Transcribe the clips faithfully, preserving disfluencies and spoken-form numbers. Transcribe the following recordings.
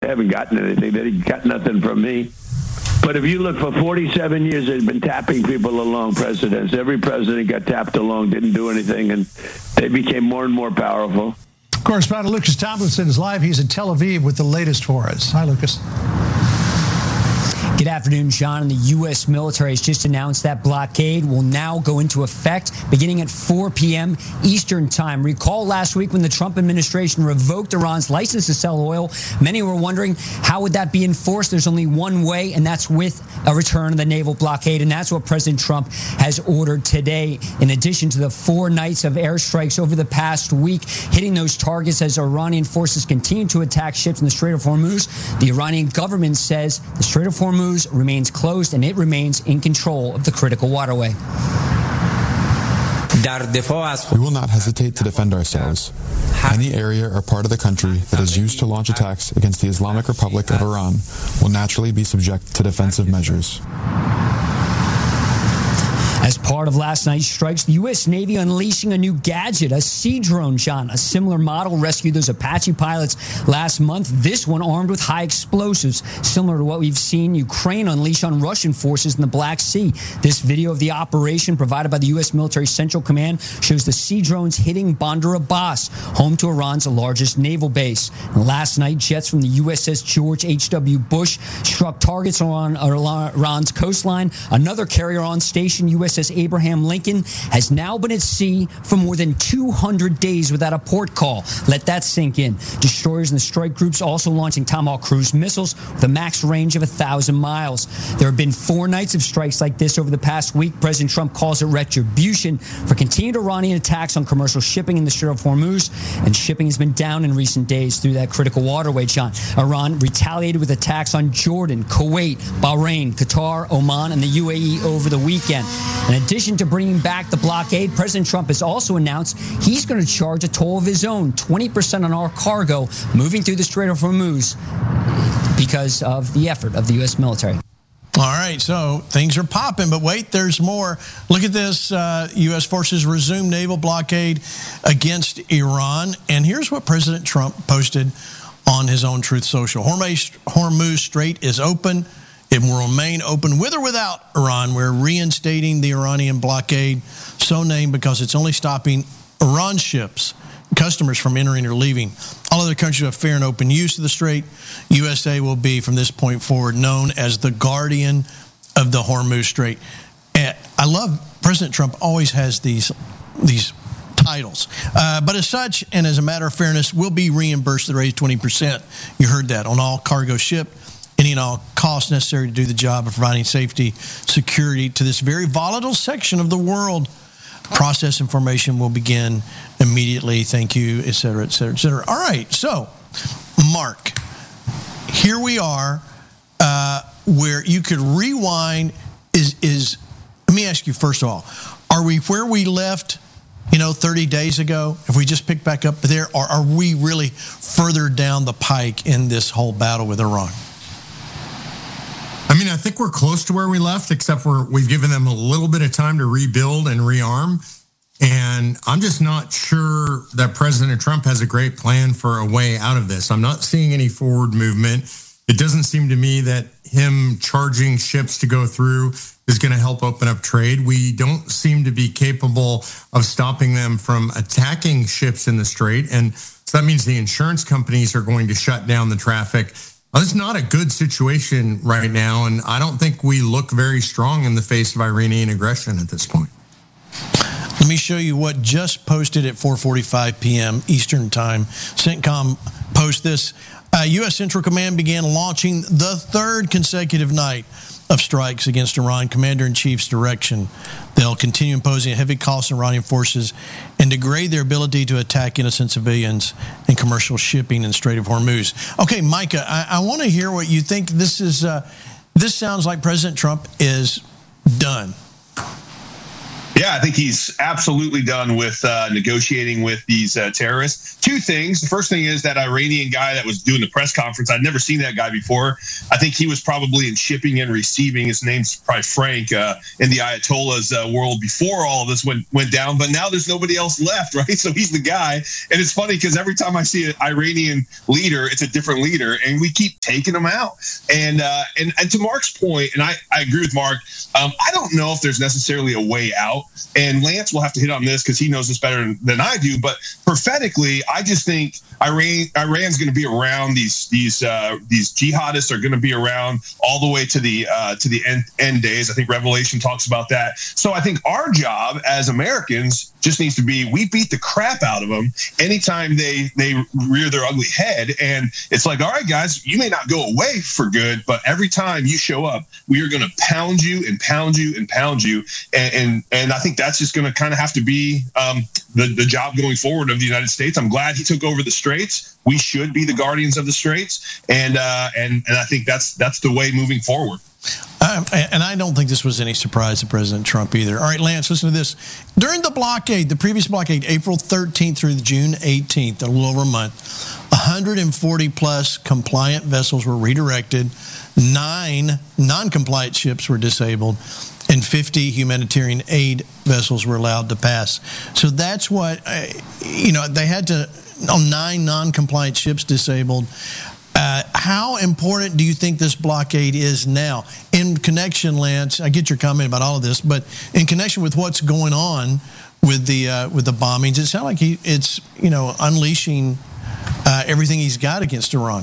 haven't gotten anything. They got nothing from me. But if you look, for forty-seven years, they've been tapping people along, presidents. Every president got tapped along, didn't do anything, and they became more and more powerful. Correspondent Lucas Tomlinson is live. He's in Tel Aviv with the latest for us. Hi, Lucas. Good afternoon, John. And the U S military has just announced that blockade will now go into effect beginning at four p.m. Eastern time. Recall last week when the Trump administration revoked Iran's license to sell oil. Many were wondering, how would that be enforced? There's only one way, and that's with a return of the naval blockade. And that's what President Trump has ordered today. In addition to the four nights of airstrikes over the past week, hitting those targets as Iranian forces continue to attack ships in the Strait of Hormuz, the Iranian government says the Strait of Hormuz remains closed and it remains in control of the critical waterway. We will not hesitate to defend ourselves. Any area or part of the country that is used to launch attacks against the Islamic Republic of Iran will naturally be subject to defensive measures. As part of last night's strikes, the U S Navy unleashing a new gadget, a Sea Drone, John. A similar model rescued those Apache pilots last month. This one armed with high explosives, similar to what we've seen Ukraine unleash on Russian forces in the Black Sea. This video of the operation provided by the U S Military Central Command shows the Sea Drones hitting Bandar Abbas, home to Iran's largest naval base. And last night, jets from the U S S George H W Bush struck targets on Iran's coastline. Another carrier on station, U S S Abraham Lincoln, has now been at sea for more than two hundred days without a port call. Let that sink in. Destroyers and the strike groups also launching Tomahawk cruise missiles with a max range of one thousand miles. There have been four nights of strikes like this over the past week. President Trump calls it retribution for continued Iranian attacks on commercial shipping in the Strait of Hormuz, and shipping has been down in recent days through that critical waterway, John. Iran retaliated with attacks on Jordan, Kuwait, Bahrain, Qatar, Oman, and the U A E over the weekend. In addition to bringing back the blockade, President Trump has also announced he's going to charge a toll of his own, twenty percent on our cargo moving through the Strait of Hormuz because of the effort of the U S military. All right, so things are popping, but wait, there's more. Look at this. Uh, U S forces resume naval blockade against Iran. And here's what President Trump posted on his own Truth Social. Hormuz, Hormuz Strait is open. It will remain open with or without Iran. We're reinstating the Iranian blockade, so named because it's only stopping Iran ships, customers from entering or leaving. All other countries have fair and open use of the strait. U S A will be, from this point forward, known as the guardian of the Hormuz Strait. And I love President Trump always has these these titles. Uh, but as such, and as a matter of fairness, will be reimbursed at the rate of twenty percent. You heard that, on all cargo shipped. Any and all costs necessary to do the job of providing safety, security to this very volatile section of the world. Process information will begin immediately. Thank you, et cetera, et cetera, et cetera. All right, so, Mark, here we are uh, where you could rewind. Is, is let me ask you, first of all, are we where we left, you know, thirty days ago? If we just pick back up there, or are we really further down the pike in this whole battle with Iran? I mean, I think we're close to where we left, except for we've given them a little bit of time to rebuild and rearm. And I'm just not sure that President Trump has a great plan for a way out of this. I'm not seeing any forward movement. It doesn't seem to me that him charging ships to go through is going to help open up trade. We don't seem to be capable of stopping them from attacking ships in the strait. And so that means the insurance companies are going to shut down the traffic. Well, it's not a good situation right now, and I don't think we look very strong in the face of Iranian aggression at this point. Let me show you what just posted at four forty-five p.m. Eastern Time. CENTCOM post this. Uh, U S Central Command began launching the third consecutive night of strikes against Iran. Commander-in-Chief's direction. They'll continue imposing a heavy cost on Iranian forces and degrade their ability to attack innocent civilians and commercial shipping in the Strait of Hormuz. Okay, Micah, I, I want to hear what you think. This is uh, this sounds like President Trump is done. Yeah, I think he's absolutely done with uh, negotiating with these uh, terrorists. Two things. The first thing is that Iranian guy that was doing the press conference. I'd never seen that guy before. I think he was probably in shipping and receiving. His name's probably Frank uh, in the Ayatollah's uh, world before all of this went, went down. But now there's nobody else left, right? So he's the guy. And it's funny because every time I see an Iranian leader, it's a different leader. And we keep taking them out. And uh, and, and to Mark's point, and I, I agree with Mark, um, I don't know if there's necessarily a way out. And Lance will have to hit on this because he knows this better than I do. But prophetically, I just think Iran Iran's going to be around. These these uh, these jihadists are going to be around all the way to the uh, to the end, end days. I think Revelation talks about that. So I think our job as Americans just needs to be we beat the crap out of them anytime they they rear their ugly head. And it's like, all right, guys, you may not go away for good, but every time you show up, we are going to pound you and pound you and pound you. And and, and I think that's just going to kind of have to be um, the, the job going forward of the United States. I'm glad he took over the Straits. We should be the guardians of the Straits. And uh, and and I think that's that's the way moving forward. Um, and I don't think this was any surprise to President Trump either. All right, Lance, listen to this. During the blockade, the previous blockade, April thirteenth through June eighteenth, a little over a month, one hundred forty plus compliant vessels were redirected, nine non-compliant ships were disabled, and fifty humanitarian aid vessels were allowed to pass. So that's what, uh, you know, they had to, on nine non-compliant ships disabled. Uh, how important do you think this blockade is now? In connection, Lance, I get your comment about all of this, but in connection with what's going on with the uh, with the bombings, it sounds like he it's you know unleashing uh, everything he's got against Iran.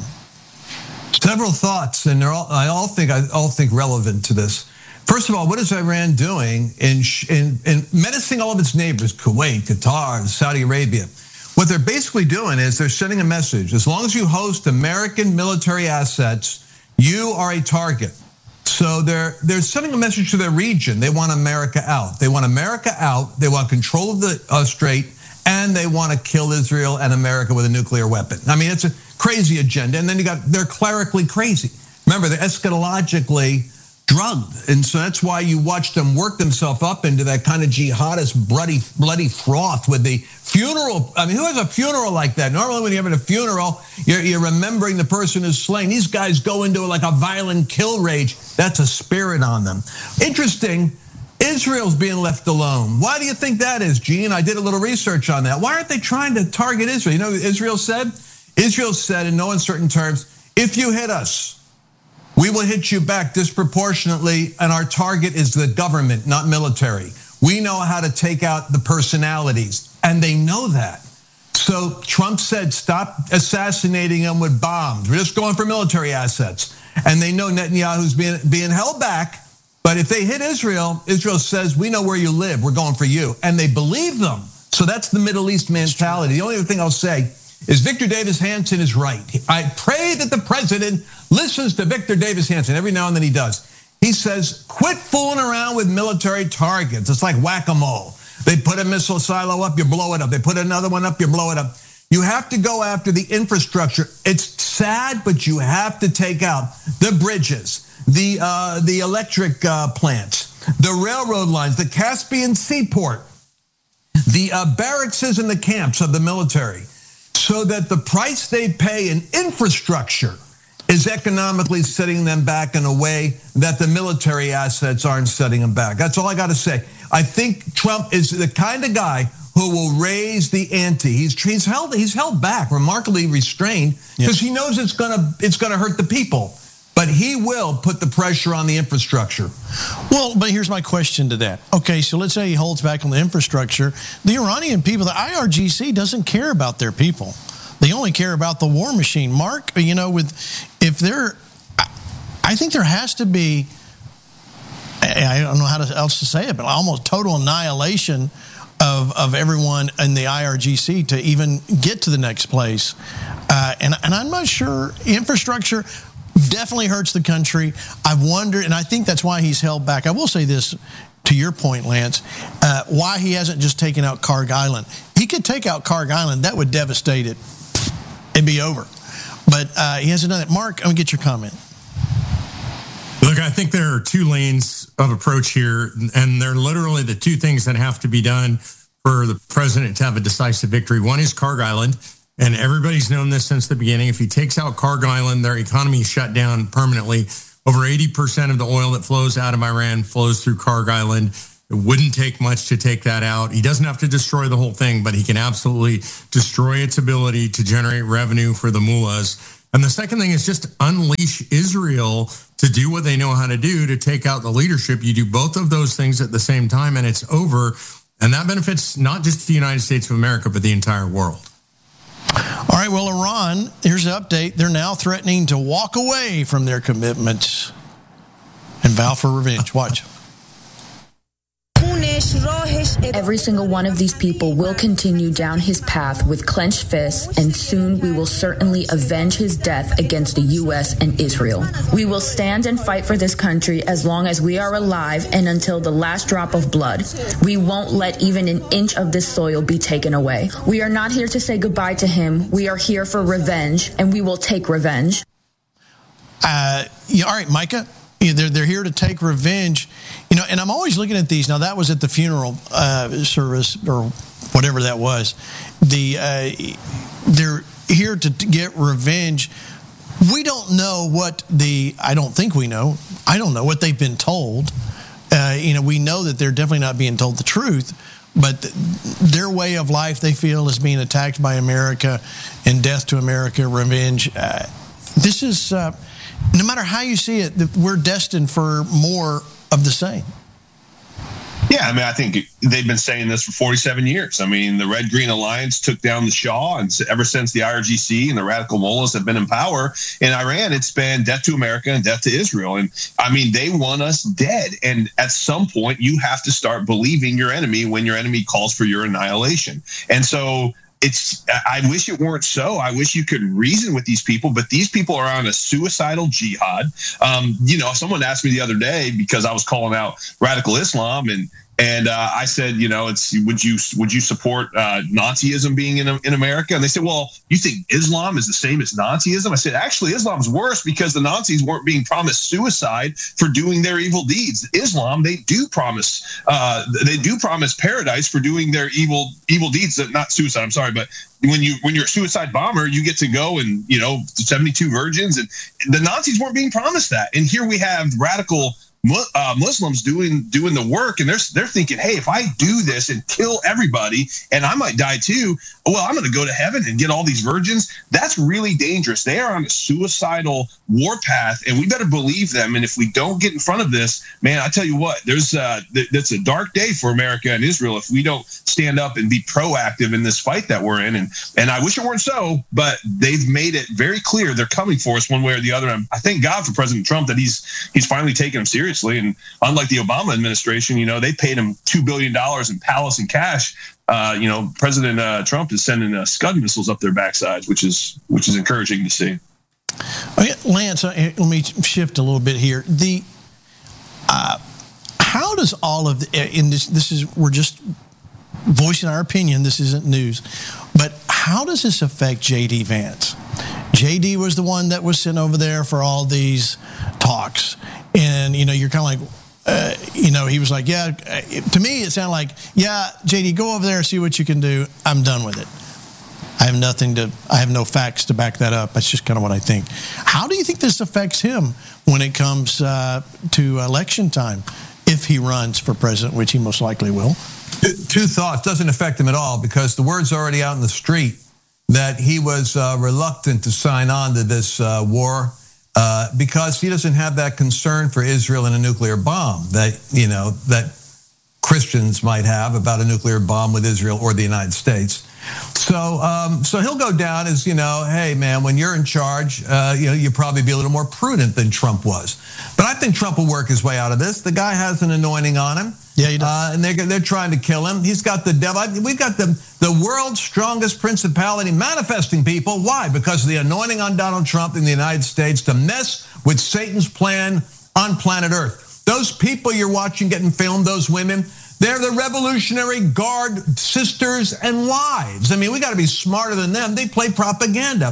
Several thoughts, and they're all I all think I all think relevant to this. First of all, what is Iran doing in in, in menacing all of its neighbors, Kuwait, Qatar, Saudi Arabia? What they're basically doing is they're sending a message. As long as you host American military assets, you are a target. So they're they're sending a message to their region. They want America out. They want America out. They want control of the uh, strait, and they want to kill Israel and America with a nuclear weapon. I mean, it's a crazy agenda. And then you got they're clerically crazy. Remember, they're eschatologically drugged, and so that's why you watch them work themselves up into that kind of jihadist bloody bloody froth with the funeral. I mean, who has a funeral like that? Normally when you're having a funeral, you're, you're remembering the person who's slain. These guys go into like a violent kill rage. That's a spirit on them. Interesting, Israel's being left alone. Why do you think that is, Gene? I did a little research on that. Why aren't they trying to target Israel? You know what Israel said? Israel said in no uncertain terms, if you hit us, we will hit you back disproportionately, and our target is the government, not military. We know how to take out the personalities, and they know that. So Trump said, stop assassinating them with bombs. We're just going for military assets. And they know Netanyahu's being, being held back, but if they hit Israel, Israel says, we know where you live. We're going for you. And they believe them. So that's the Middle East mentality. The only other thing I'll say is Victor Davis Hanson is right. I pray that the president listens to Victor Davis Hanson. Every now and then he does. He says, quit fooling around with military targets. It's like whack-a-mole. They put a missile silo up, you blow it up. They put another one up, you blow it up. You have to go after the infrastructure. It's sad, but you have to take out the bridges, the uh, the electric uh, plants, the railroad lines, the Caspian seaport, the uh, barracks and the camps of the military, so that the price they pay in infrastructure is economically setting them back in a way that the military assets aren't setting them back. That's all I got to say. I think Trump is the kind of guy who will raise the ante. He's he's held he's held back, remarkably restrained, because yes. he knows it's gonna it's gonna hurt the people. But he will put the pressure on the infrastructure. Well, but here's my question to that. Okay, so let's say he holds back on the infrastructure. The Iranian people, the I R G C doesn't care about their people. They only care about the war machine. Mark, you know, with if they're, I think there has to be, I don't know how to, else to say it, but almost total annihilation of, of everyone in the I R G C to even get to the next place. Uh, and, and I'm not sure infrastructure definitely hurts the country. I've wondered, and I think that's why he's held back. I will say this, to your point, Lance, uh, why he hasn't just taken out Karg Island. He could take out Karg Island. That would devastate it. It'd be over. But uh, he hasn't done it. Mark, I'm going to get your comment. Look, Look, I think there are two lanes of approach here, and they're literally the two things that have to be done for the president to have a decisive victory. One is Carg Island, and everybody's known this since the beginning. If he takes out Carg Island, their economy is shut down permanently. Over eighty percent of the oil that flows out of Iran flows through Carg Island. It wouldn't take much to take that out. He doesn't have to destroy the whole thing, but he can absolutely destroy its ability to generate revenue for the mullahs. And the second thing is just unleash Israel to do what they know how to do, to take out the leadership. You do both of those things at the same time, and it's over. And that benefits not just the United States of America, but the entire world. All right, well, Iran, here's the update. They're now threatening to walk away from their commitments and vow for revenge. Watch. Every single one of these people will continue down his path with clenched fists, and soon we will certainly avenge his death against the U S and Israel. We will stand and fight for this country as long as we are alive and until the last drop of blood. We won't let even an inch of this soil be taken away. We are not here to say goodbye to him. We are here for revenge, and we will take revenge. Uh, yeah, all right, Micah. Yeah, they're, they're here to take revenge. You know, and I'm always looking at these. Now, that was at the funeral uh, service or whatever that was. The uh, they're here to get revenge. We don't know what the, I don't think we know. I don't know what they've been told. Uh, you know, we know that they're definitely not being told the truth. But their way of life, they feel, is being attacked by America, and death to America, revenge. Uh, this is... Uh, No matter how you see it, we're destined for more of the same. Yeah, I mean, I think they've been saying this for forty-seven years. I mean, the Red Green Alliance took down the Shah, and ever since the I R G C and the radical mullahs have been in power in Iran, it's been death to America and death to Israel. And I mean, they want us dead. And at some point, you have to start believing your enemy when your enemy calls for your annihilation. And so it's, I wish it weren't so. I wish you could reason with these people, but these people are on a suicidal jihad. Um, you know, someone asked me the other day, because I was calling out radical Islam, and And uh, I said, you know, it's would you would you support uh, Nazism being in in America? And they said, well, you think Islam is the same as Nazism? I said, actually, Islam's worse, because the Nazis weren't being promised suicide for doing their evil deeds. Islam, they do promise uh, they do promise paradise for doing their evil evil deeds. Not suicide. I'm sorry, but when you when you're a suicide bomber, you get to go and, you know, seventy-two virgins, and the Nazis weren't being promised that. And here we have radical Uh, Muslims doing doing the work, and they're they're thinking, hey, if I do this and kill everybody, and I might die too, well, I'm going to go to heaven and get all these virgins. That's really dangerous. They are on a suicidal war path, and we better believe them. And if we don't get in front of this, man, I tell you what, there's uh, th- that's a dark day for America and Israel if we don't stand up and be proactive in this fight that we're in. And and I wish it weren't so, but they've made it very clear they're coming for us one way or the other. And I thank God for President Trump that he's he's finally taken them seriously. And unlike the Obama administration, you know, they paid him two billion dollars in palace and cash. Uh, you know, President uh, Trump is sending uh, Scud missiles up their backsides, which is which is encouraging to see. Okay, Lance, uh, let me shift a little bit here. The uh, how does all of the, in this? This is we're just voicing our opinion. This isn't news, but how does this affect J D Vance? J D was the one that was sent over there for all these talks. And, you know, you're kind of like, uh, you know, he was like, yeah, to me, it sounded like, yeah, J D, go over there and see what you can do. I'm done with it. I have nothing to, I have no facts to back that up. That's just kind of what I think. How do you think this affects him when it comes uh, to election time, if he runs for president, which he most likely will? Two thoughts. Doesn't affect him at all, because the word's already out in the street that he was uh, reluctant to sign on to this uh, war. Uh, because he doesn't have that concern for Israel and a nuclear bomb that, you know, that Christians might have about a nuclear bomb with Israel or the United States. So, um, so he'll go down as, you know, hey, man, when you're in charge, uh, you know, you'll probably be a little more prudent than Trump was. But I think Trump will work his way out of this. The guy has an anointing on him. Yeah, he does. Uh, and they're, they're trying to kill him. He's got the devil. We've got the, the world's strongest principality manifesting people. Why? Because of the anointing on Donald Trump in the United States to mess with Satan's plan on planet Earth. Those people you're watching getting filmed, those women, they're the Revolutionary Guard sisters and wives. I mean, we got to be smarter than them. They play propaganda.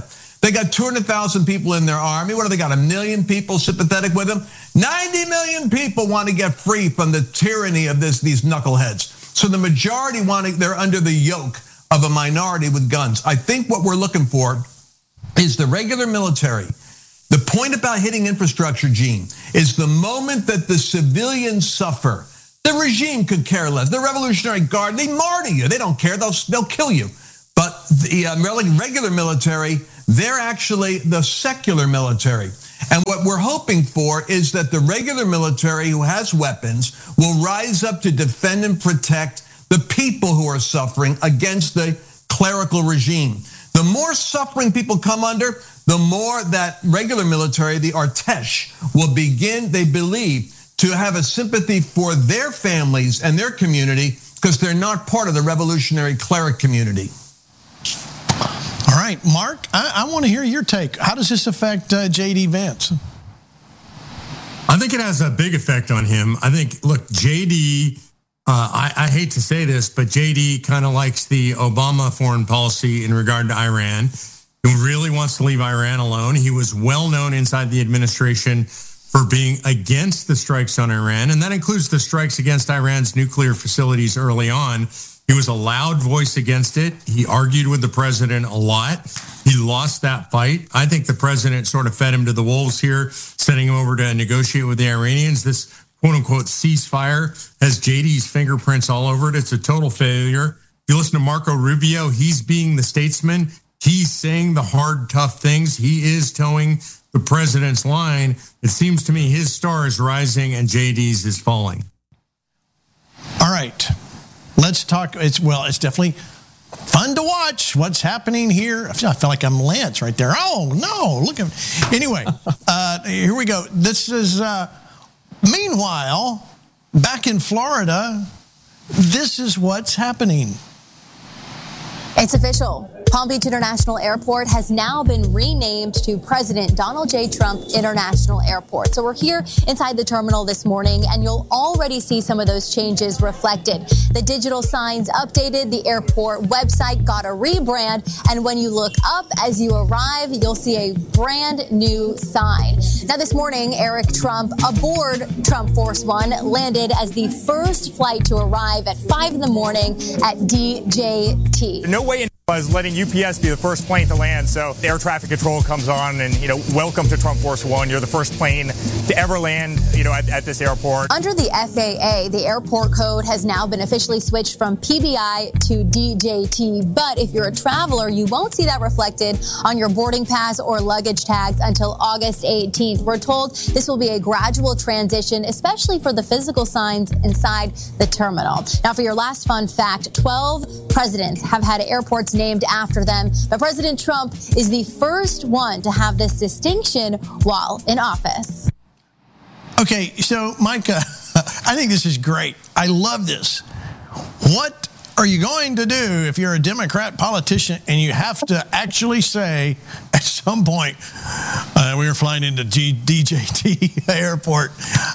They got two hundred thousand people in their army. What do they got, a million people sympathetic with them? ninety million people want to get free from the tyranny of this these knuckleheads. So the majority want to, they're under the yoke of a minority with guns. I think what we're looking for is the regular military. The point about hitting infrastructure, Gene, is the moment that the civilians suffer, the regime could care less. The Revolutionary Guard, they martyr you. They don't care. They'll, they'll kill you. But the uh, regular military, they're actually the secular military. And what we're hoping for is that the regular military who has weapons will rise up to defend and protect the people who are suffering against the clerical regime. The more suffering people come under, the more that regular military, the Artesh, will begin, they believe, to have a sympathy for their families and their community because they're not part of the revolutionary cleric community. All right, Mark, I, I want to hear your take. How does this affect uh, J D Vance? I think it has a big effect on him. I think, look, J D, uh, I, I hate to say this, but J D kind of likes the Obama foreign policy in regard to Iran. He really wants to leave Iran alone. He was well known inside the administration for being against the strikes on Iran, and that includes the strikes against Iran's nuclear facilities early on. He was a loud voice against it. He argued with the president a lot. He lost that fight. I think the president sort of fed him to the wolves here, sending him over to negotiate with the Iranians. This quote-unquote ceasefire has J D's fingerprints all over it. It's a total failure. If you listen to Marco Rubio, he's being the statesman. He's saying the hard, tough things. He is towing the president's line. It seems to me his star is rising and J D's is falling. All right. Let's talk. It's well, it's definitely fun to watch what's happening here. I feel, I feel like I'm Lance right there. Oh, no, look at Anyway, uh, here we go. This is, uh, meanwhile, back in Florida, this is what's happening. It's official. Palm Beach International Airport has now been renamed to President Donald J. Trump International Airport. So we're here inside the terminal this morning, and you'll already see some of those changes reflected. The digital signs updated, the airport website got a rebrand, and when you look up as you arrive, you'll see a brand new sign. Now this morning, Eric Trump aboard Trump Force One landed as the first flight to arrive at five in the morning at D J T. No way in was letting U P S be the first plane to land. So air traffic control comes on and, you know, welcome to Trump Force One. You're the first plane to ever land, you know, at, at this airport. Under the F A A, the airport code has now been officially switched from P B I to D J T. But if you're a traveler, you won't see that reflected on your boarding pass or luggage tags until August eighteenth. We're told this will be a gradual transition, especially for the physical signs inside the terminal. Now, for your last fun fact, twelve presidents have had airports named after them, but President Trump is the first one to have this distinction while in office. Okay, so Micah, I think this is great. I love this. What are you going to do if you're a Democrat politician and you have to actually say at some point, uh, we were flying into G- D J T airport.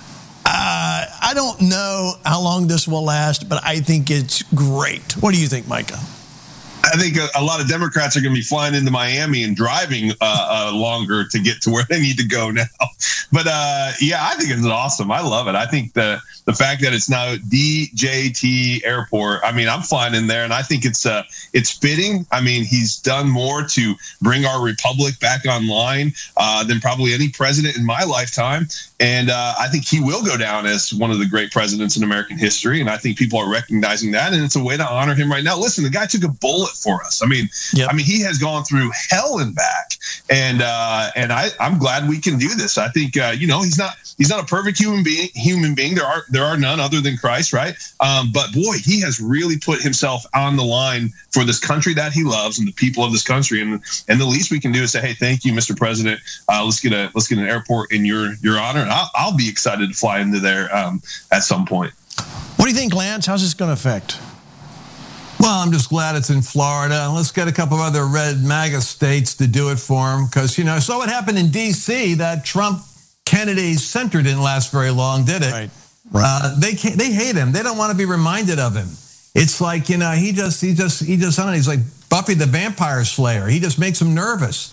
Uh, I don't know how long this will last, but I think it's great. What do you think, Micah? I think a, a lot of Democrats are going to be flying into Miami and driving uh, uh, longer to get to where they need to go now. But uh, yeah, I think it's awesome. I love it. I think the the fact that it's now D J T Airport. I mean, I'm flying in there, and I think it's uh, it's fitting. I mean, he's done more to bring our republic back online uh, than probably any president in my lifetime. And uh, I think he will go down as one of the great presidents in American history. And I think people are recognizing that. And it's a way to honor him right now. Listen, the guy took a bullet for us. I mean, yep. I mean, he has gone through hell and back. And uh, and I, I'm glad we can do this. I think, uh, you know, he's not he's not a perfect human being. Human being. There are there are none other than Christ. Right. Um, but, boy, he has really put himself on the line for this country that he loves and the people of this country. And and the least we can do is say, hey, thank you, Mister President. Uh, let's get a let's get an airport in your your honor. And I'll, I'll be excited to fly into there um, at some point. What do you think, Lance? How's this going to affect? Well, I'm just glad it's in Florida. And let's get a couple of other red MAGA states to do it for him. Because, you know, I saw what happened in D C. That Trump-Kennedy center didn't last very long, did it? Right. right. Uh, they can't, they hate him. They don't want to be reminded of him. It's like, you know, he just, he just, he just, he's like Buffy the Vampire Slayer. He just makes them nervous.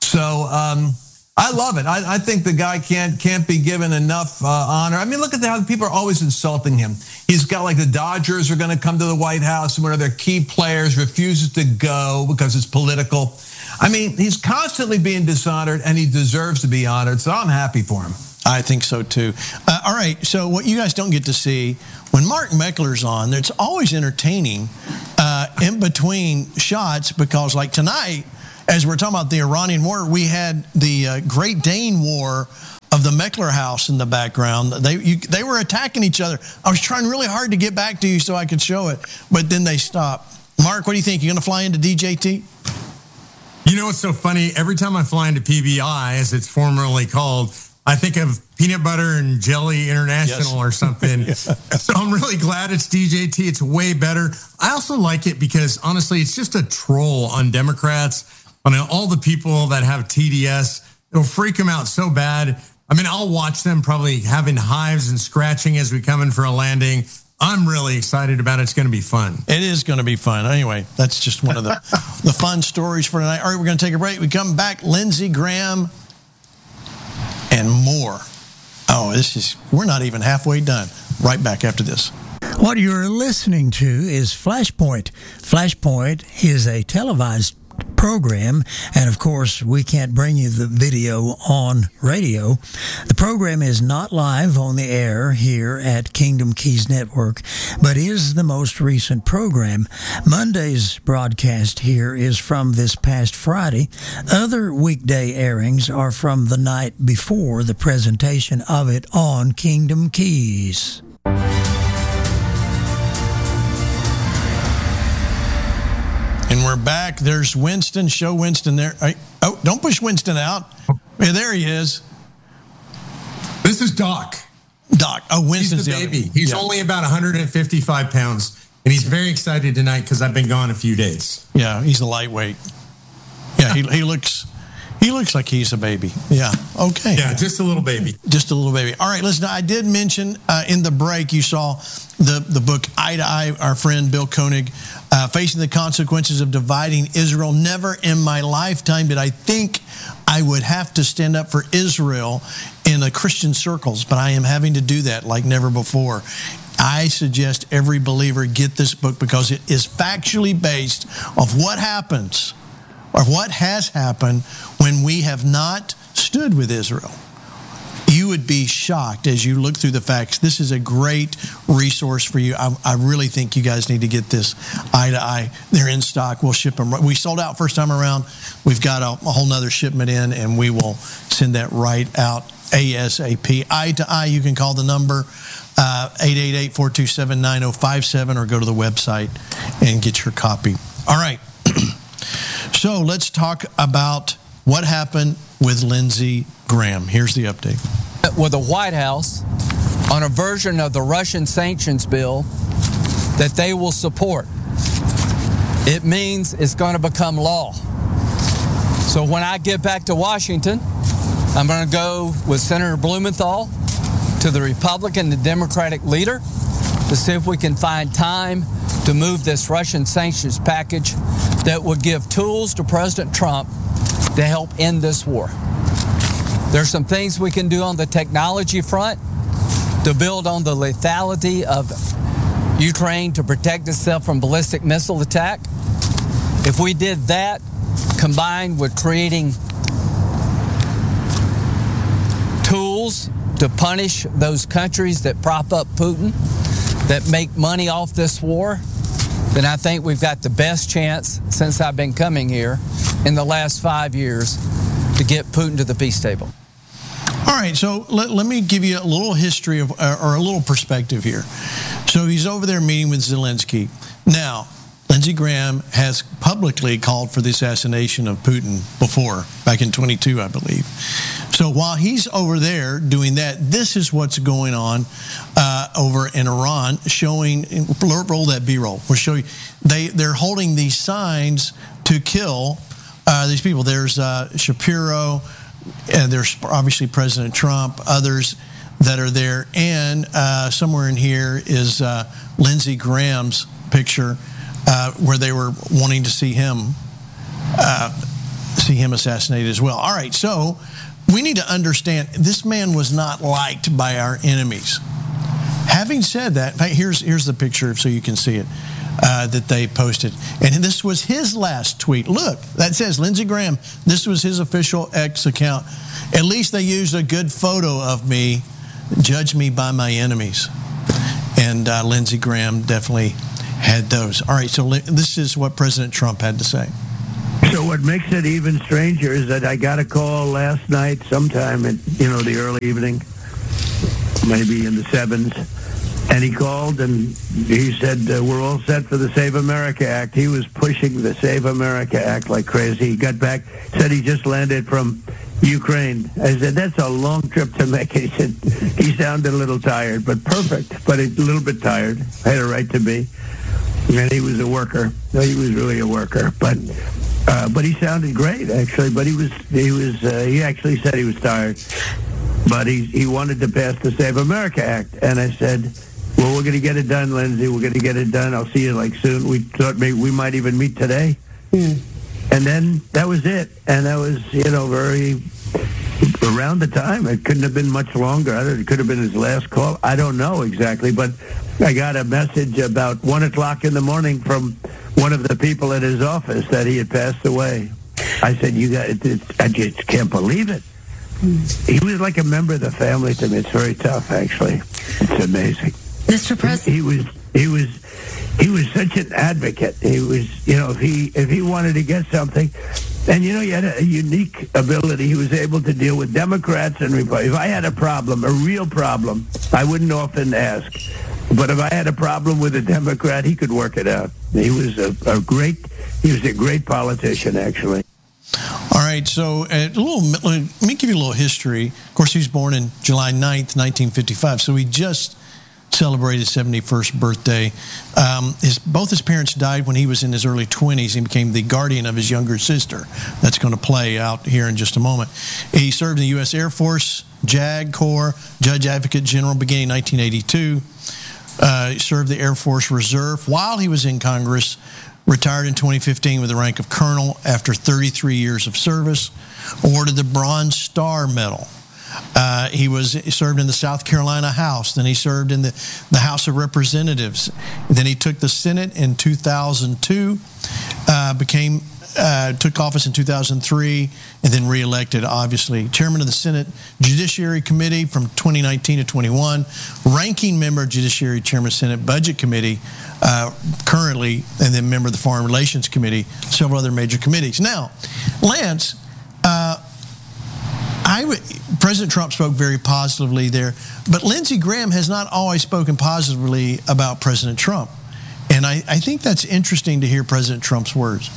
So um, I love it. I, I think the guy can't can't be given enough uh, honor. I mean, look at how people are always insulting him. He's got like the Dodgers are going to come to the White House, and one of their key players refuses to go because it's political. I mean, he's constantly being dishonored, and he deserves to be honored. So I'm happy for him. I think so too. Uh, all right. So what you guys don't get to see when Mark Meckler's on, it's always entertaining uh, in between shots because, like tonight, as we're talking about the Iranian war, we had the uh, Great Dane War of the Meckler house in the background. They you, they were attacking each other. I was trying really hard to get back to you so I could show it, but then they stopped. Mark, what do you think? You going to fly into D J T? You know what's so funny? Every time I fly into P B I, as it's formerly called, I think of Peanut Butter and Jelly International yes. or something. yeah. So I'm really glad it's D J T. It's way better. I also like it because, honestly, it's just a troll on Democrats, on all the people that have T D S. It'll freak them out so bad. I mean, I'll watch them probably having hives and scratching as we come in for a landing. I'm really excited about it. It's going to be fun. It is going to be fun. Anyway, that's just one of the, the fun stories for tonight. All right, we're going to take a break. We come back, Lindsey Graham and more. Oh, this is, we're not even halfway done. Right back after this. What you're listening to is Flashpoint. Flashpoint is a televised program, and of course we can't bring you the video on radio. The program is not live on the air here at Kingdom Keys Network, but is the most recent program. Monday's broadcast here is from this past Friday. Other weekday airings are from the night before the presentation of it on Kingdom Keys. And we're back. There's Winston. Show Winston there. Oh, don't push Winston out. Yeah, there he is. This is Doc. Doc. Oh, Winston's He's the baby. Other. He's yeah. only about one hundred fifty-five pounds, and he's very excited tonight because I've been gone a few days. Yeah, he's a lightweight. Yeah, he, he looks he looks like he's a baby. Yeah, okay. Yeah, just a little baby. Just a little baby. All right, listen, I did mention uh, in the break you saw the, the book Eye to Eye, our friend Bill Koenig, uh, Facing the Consequences of Dividing Israel. Never in my lifetime did I think I would have to stand up for Israel in the Christian circles, but I am having to do that like never before. I suggest every believer get this book because it is factually based of what happens or what has happened when we have not stood with Israel. You would be shocked as you look through the facts. This is a great resource for you. I, I really think you guys need to get this Eye to Eye. They're in stock. We'll ship them. We sold out first time around. We've got a, a whole nother shipment in, and we will send that right out ASAP. Eye to Eye, you can call the number uh, eight eight eight, four two seven, nine zero five seven or go to the website and get your copy. All right. So let's talk about what happened with Lindsey Graham. Here's the update. With the White House on a version of the Russian sanctions bill that they will support. It means it's going to become law. So when I get back to Washington, I'm going to go with Senator Blumenthal to the Republican and Democratic leader to see if we can find time to move this Russian sanctions package that would give tools to President Trump to help end this war. There's some things we can do on the technology front to build on the lethality of Ukraine to protect itself from ballistic missile attack. If we did that, combined with creating tools to punish those countries that prop up Putin, that make money off this war, then I think we've got the best chance since I've been coming here in the last five years to get Putin to the peace table. All right, so let, let me give you a little history of, uh, or a little perspective here. So he's over there meeting with Zelensky. Now, Lindsey Graham has publicly called for the assassination of Putin before, back in twenty-two, I believe. So while he's over there doing that, this is what's going on uh, over in Iran, showing, roll that B-roll. We'll show you. They, they're holding these signs to kill uh, these people. There's uh, Shapiro, and there's obviously President Trump, others that are there. And uh, somewhere in here is uh, Lindsey Graham's picture uh, where they were wanting to see him uh, see him assassinated as well. All right, so we need to understand this man was not liked by our enemies. Having said that, here's here's the picture so you can see it uh, that they posted. And this was his last tweet. Look, that says Lindsey Graham. This was his official X account. At least they used a good photo of me. Judge me by my enemies. And uh, Lindsey Graham definitely had those. All right, so this is what President Trump had to say. So what makes it even stranger is that I got a call last night sometime at, you know, the early evening, maybe in the sevens, and he called and he said, uh, we're all set for the Save America Act. He was pushing the Save America Act like crazy. He got back, said he just landed from Ukraine. I said, that's a long trip to make. He said, he sounded a little tired, but perfect, but a little bit tired. Had a right to be. And he was a worker. He was really a worker, but... Uh, but he sounded great, actually. But he was, he was, uh, he actually said he was tired. But he he wanted to pass the Save America Act, and I said, "Well, we're going to get it done, Lindsey. We're going to get it done. I'll see you like soon. We thought maybe we might even meet today." Mm. And then that was it, and that was, you know, very around the time. It couldn't have been much longer. I don't, it could have been his last call. I don't know exactly, but I got a message about one o'clock in the morning from one of the people at his office that he had passed away. I said, "You got it, it, I just can't believe it." He was like a member of the family to me. It's very tough, actually. It's amazing. Mister President, he was he was he was such an advocate. He was, you know, if he if he wanted to get something, and you know, he had a unique ability. He was able to deal with Democrats and Republicans. If I had a problem, a real problem, I wouldn't often ask. But if I had a problem with a Democrat, he could work it out. He was a, a great, he was a great politician, actually. All right, so a little, let me give you a little history. Of course, he was born in July ninth, nineteen fifty-five, so he just celebrated his seventy-first birthday. Um, his, both his parents died when he was in his early twenties. He became the guardian of his younger sister. That's going to play out here in just a moment. He served in the U S Air Force, JAG Corps, Judge Advocate General, beginning in nineteen eighty-two. Uh, he served the Air Force Reserve while he was in Congress, retired in twenty fifteen with the rank of colonel after thirty-three years of service, awarded the Bronze Star Medal. Uh, he was he served in the South Carolina House, then he served in the, the House of Representatives. Then he took the Senate in two thousand two, uh, became uh, took office in two thousand three, and then reelected, obviously. Chairman of the Senate Judiciary Committee from twenty nineteen to twenty-one, ranking member of Judiciary Chairman Senate Budget Committee uh, currently, and then member of the Foreign Relations Committee, several other major committees. Now, Lance, uh, I w- President Trump spoke very positively there, but Lindsey Graham has not always spoken positively about President Trump. And I, I think that's interesting to hear President Trump's words.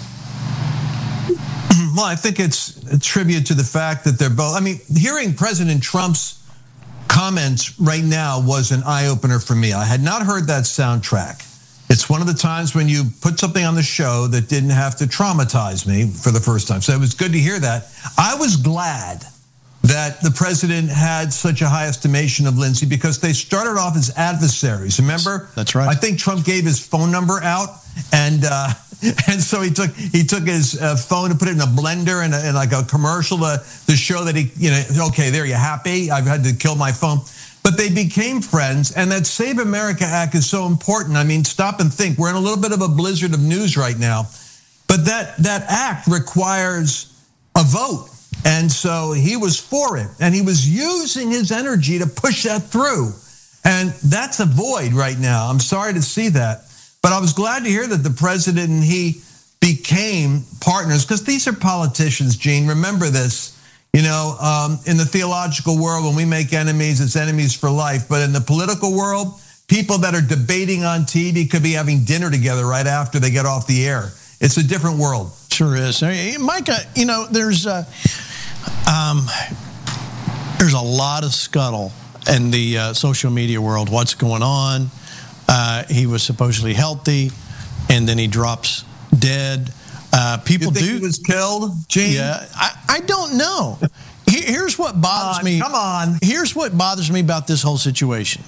Well, I think it's a tribute to the fact that they're both, I mean, hearing President Trump's comments right now was an eye-opener for me. I had not heard that soundtrack. It's one of the times when you put something on the show that didn't have to traumatize me for the first time. So it was good to hear that. I was glad that the president had such a high estimation of Lindsey because they started off as adversaries. Remember? That's right. I think Trump gave his phone number out, and uh, and so he took he took his uh, phone and put it in a blender and, a, and like a commercial to, to show that he, you know, okay, there, you happy? I've had to kill my phone. But they became friends, and that Save America Act is so important. I mean, stop and think. We're in a little bit of a blizzard of news right now, but that that act requires a vote. And so he was for it, and he was using his energy to push that through. And that's a void right now. I'm sorry to see that. But I was glad to hear that the president and he became partners, because these are politicians, Gene. Remember this. You know, um, in the theological world, when we make enemies, it's enemies for life. But in the political world, people that are debating on T V could be having dinner together right after they get off the air. It's a different world. Sure is. Hey, Micah, you know, there's uh, um, there's a lot of scuttle in the uh, social media world. What's going on? Uh, he was supposedly healthy, and then he drops dead. Uh, people you think do. He was killed, Gene? Yeah, I, I don't know. Here's what bothers uh, me. Come on. Here's what bothers me about this whole situation.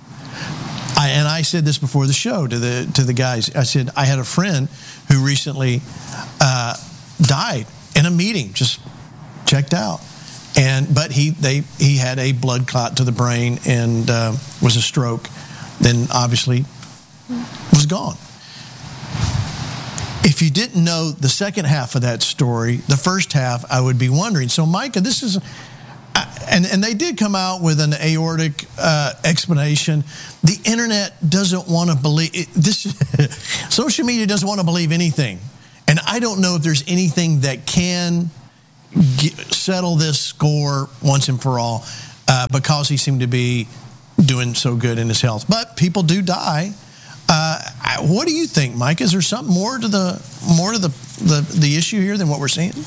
I, and I said this before the show to the to the guys. I said I had a friend who recently uh, died, in a meeting, just checked out. And but he they he had a blood clot to the brain and uh, was a stroke. Then obviously was gone. If you didn't know the second half of that story, the first half, I would be wondering. So, Micah, this is, and and they did come out with an aortic uh, explanation. The internet doesn't want to believe it, this. Social media doesn't want to believe anything, and I don't know if there's anything that can get, settle this score once and for all, uh, because he seemed to be doing so good in his health. But people do die. Uh, what do you think, Mike? Is there something more to the more to the the, the issue here than what we're seeing?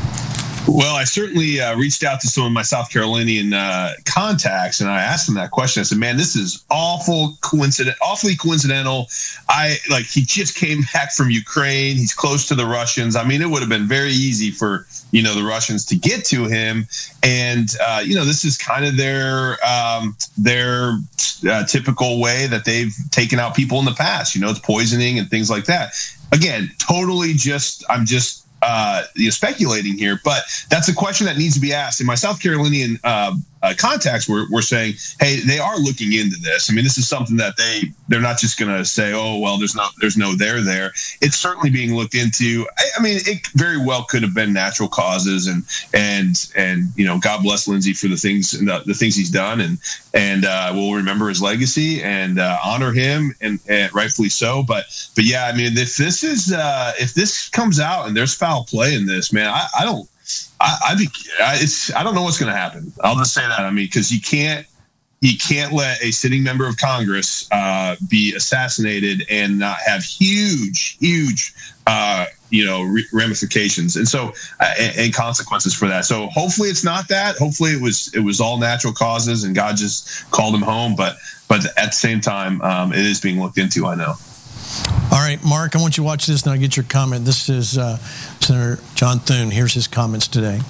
Well, I certainly uh, reached out to some of my South Carolinian uh, contacts, and I asked them that question. I said, "Man, this is awful coincident, awfully coincidental. I like he just came back from Ukraine. He's close to the Russians. I mean, it would have been very easy for you know the Russians to get to him, and uh, you know this is kind of their um, their uh, typical way that they've taken out people in the past. You know, it's poisoning and things like that. Again, totally just I'm just." Uh, you know, speculating here, but that's a question that needs to be asked. And my South Carolinian uh, uh, contacts were, were saying, hey, they are looking into this. I mean, this is something that they they're not just going to say, oh, well, there's no there's no there there. It's certainly being looked into. I, I mean, it very well could have been natural causes, and and and you know, God bless Lindsey for the things the, the things he's done, and and uh, we'll remember his legacy and uh, honor him, and, and rightfully so. But but yeah, I mean, if this is uh, if this comes out and there's foul play in this, man, I, I don't. I, I think it's. I don't know what's going to happen. I'll just say that. I mean, because you can't, you can't let a sitting member of Congress uh, be assassinated and not have huge, huge, uh, you know, re- ramifications and so uh, and, and consequences for that. So hopefully it's not that. Hopefully it was it was all natural causes and God just called him home. But but at the same time, um, it is being looked into. I know. All right, Mark, I want you to watch this and I'll get your comment. This is uh, Senator John Thune. Here's his comments today.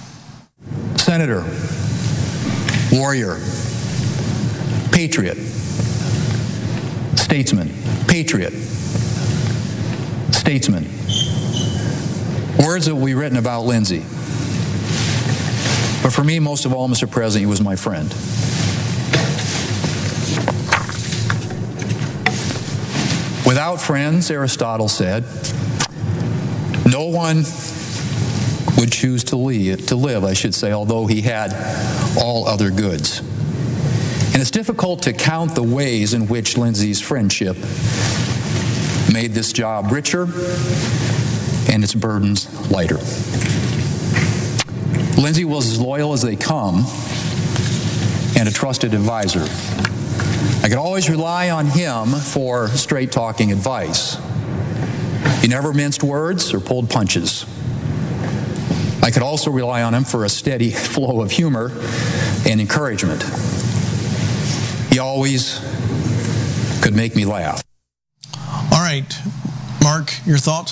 Senator, warrior, patriot, statesman, patriot, statesman. Words that will be written about Lindsey. But for me, most of all, Mister President, he was my friend. Without friends, Aristotle said, no one would choose to live, to live, I should say, although he had all other goods. And it's difficult to count the ways in which Lindsey's friendship made this job richer and its burdens lighter. Lindsey was as loyal as they come and a trusted advisor. I could always rely on him for straight-talking advice. He never minced words or pulled punches. I could also rely on him for a steady flow of humor and encouragement. He always could make me laugh. All right, Mark, your thoughts?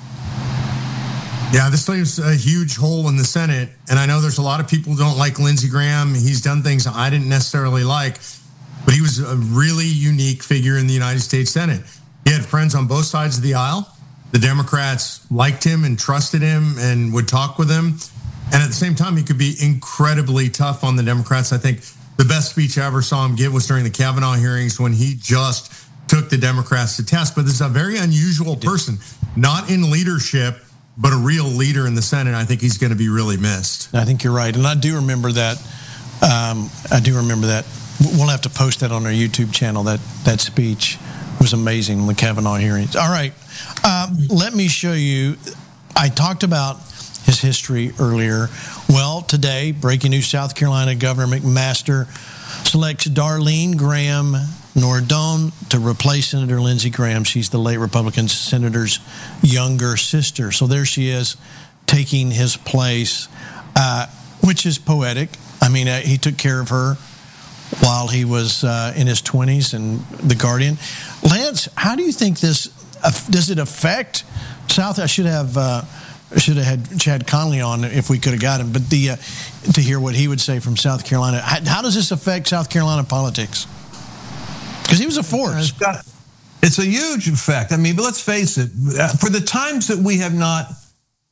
Yeah, this leaves a huge hole in the Senate, and I know there's a lot of people who don't like Lindsey Graham. He's done things I didn't necessarily like. But he was a really unique figure in the United States Senate. He had friends on both sides of the aisle. The Democrats liked him and trusted him and would talk with him. And at the same time, he could be incredibly tough on the Democrats. I think the best speech I ever saw him give was during the Kavanaugh hearings when he just took the Democrats to task. But this is a very unusual person, not in leadership, but a real leader in the Senate. I think he's going to be really missed. I think you're right. And I do remember that. Um, I do remember that. We'll have to post that on our YouTube channel. That that speech was amazing in the Kavanaugh hearings. All right. Um, let me show you. I talked about his history earlier. Well, today, breaking news, South Carolina Governor McMaster selects Darlene Graham Nordone to replace Senator Lindsey Graham. She's the late Republican senator's younger sister. So there she is, taking his place, uh, which is poetic. I mean, uh, he took care of her while he was uh, in his twenties and The Guardian. Lance, how do you think this, uh, does it affect South? I should have uh, should have had Chad Connolly on if we could have got him, but the uh, to hear what he would say from South Carolina. How, how does this affect South Carolina politics? Because he was a force. It's, got, it's a huge effect. I mean, but let's face it, for the times that we have not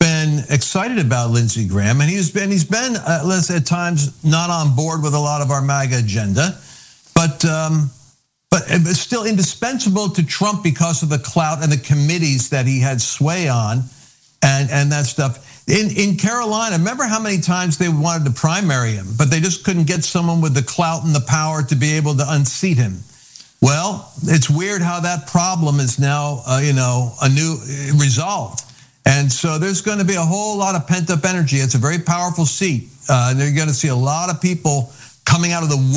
been excited about Lindsey Graham, and he's been he's been uh, let's say at times not on board with a lot of our MAGA agenda, but um, but it's still indispensable to Trump because of the clout and the committees that he had sway on, and and that stuff. In in Carolina, remember how many times they wanted to primary him, but they just couldn't get someone with the clout and the power to be able to unseat him. Well, it's weird how that problem is now, uh, you know, a new uh, resolved. And so there's going to be a whole lot of pent-up energy. It's a very powerful seat. Uh, they're going to see a lot of people coming out of the